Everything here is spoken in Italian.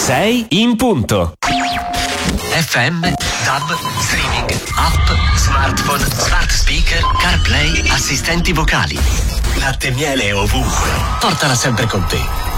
6 in punto. FM, DAB, streaming, app, smartphone, smart speaker, CarPlay, assistenti vocali. Latte e miele ovunque. Portala sempre con te.